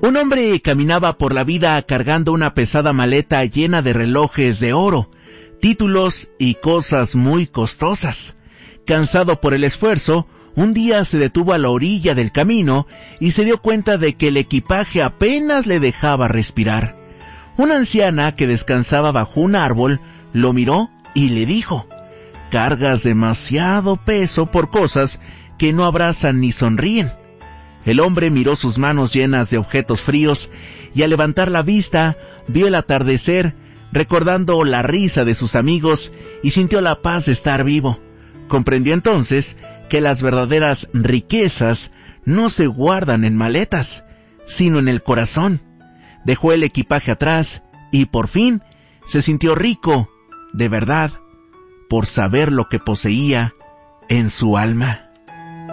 Un hombre caminaba por la vida cargando una pesada maleta llena de relojes de oro, títulos y cosas muy costosas. Cansado por el esfuerzo, un día se detuvo a la orilla del camino y se dio cuenta de que el equipaje apenas le dejaba respirar. Una anciana que descansaba bajo un árbol lo miró y le dijo: «Cargas demasiado peso por cosas que no abrazan ni sonríen». El hombre miró sus manos llenas de objetos fríos y al levantar la vista vio el atardecer, recordando la risa de sus amigos y sintió la paz de estar vivo. Comprendió entonces que las verdaderas riquezas no se guardan en maletas, sino en el corazón. Dejó el equipaje atrás y por fin se sintió rico, de verdad, por saber lo que poseía en su alma.